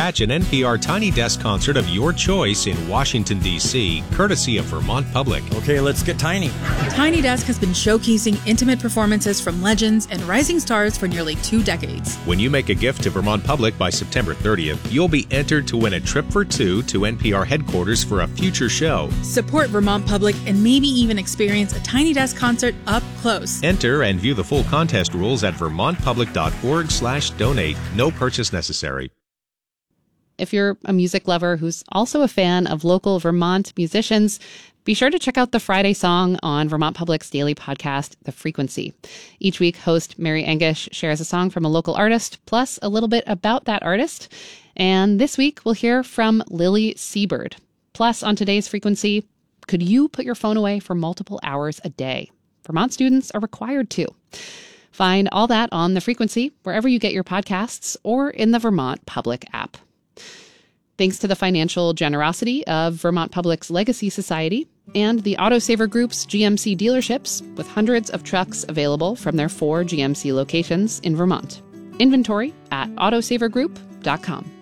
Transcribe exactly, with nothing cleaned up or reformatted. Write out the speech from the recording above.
Catch an N P R Tiny Desk concert of your choice in Washington, D C, courtesy of Vermont Public. Okay, let's get tiny. Tiny Desk has been showcasing intimate performances from legends and rising stars for nearly two decades. When you make a gift to Vermont Public by September thirtieth, you'll be entered to win a trip for two to N P R headquarters for a future show. Support Vermont Public and maybe even experience a Tiny Desk concert up close. Enter and view the full contest rules at vermontpublic.org slash donate. No purchase necessary. If you're a music lover who's also a fan of local Vermont musicians, be sure to check out the Friday Song on Vermont Public's daily podcast, The Frequency. Each week, host Mary Angish shares a song from a local artist, plus a little bit about that artist. And this week, we'll hear from Lily Seabird. Plus, on today's Frequency, could you put your phone away for multiple hours a day? Vermont students are required to. Find all that on The Frequency, wherever you get your podcasts, or in the Vermont Public app. Thanks to the financial generosity of Vermont Public's Legacy Society and the Autosaver Group's G M C dealerships, with hundreds of trucks available from their four G M C locations in Vermont. Inventory at autosaver group dot com.